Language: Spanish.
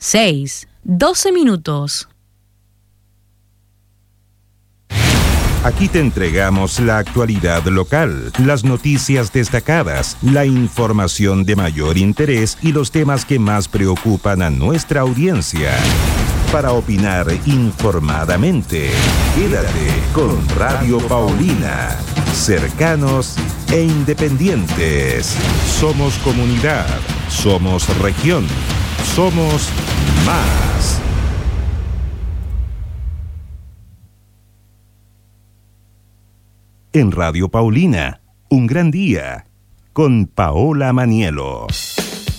6:12. Aquí te entregamos la actualidad local, las noticias destacadas, la información de mayor interés y los temas que más preocupan a nuestra audiencia. Para opinar informadamente, quédate con Radio Paulina. Cercanos e independientes. Somos comunidad, somos región, somos más. En Radio Paulina, un gran día, con Paola Manielo.